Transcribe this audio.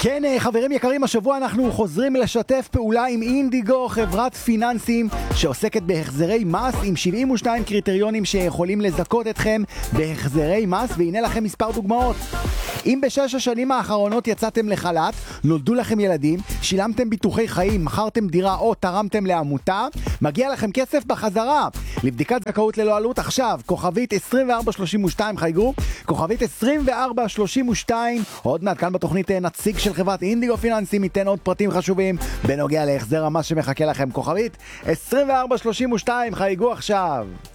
כן, חברים יקרים, השבוע אנחנו חוזרים לשתף פעולה עם אינדיגו, חברת פיננסים שעוסקת בהחזרי מס עם 72 קריטריונים שיכולים לזכות אתכם בהחזרי מס, והנה לכם מספר דוגמאות. אם בשש השנים האחרונות יצאתם לחל"ת, נולדו לכם ילדים, שילמתם ביטוחי חיים, מכרתם דירה או תרמתם לעמותה, מגיע לכם כסף בחזרה. לבדיקת זכאות ללא עלות עכשיו, כוכבית 2432 חייגו, כוכבית 2432. עוד מעט כאן בתוכנית נציג של חברת אינדיגו פיננסים ייתן עוד פרטים חשובים בנוגע להחזר המס שמחכה לכם. כוכבית 2432 חייגו עכשיו.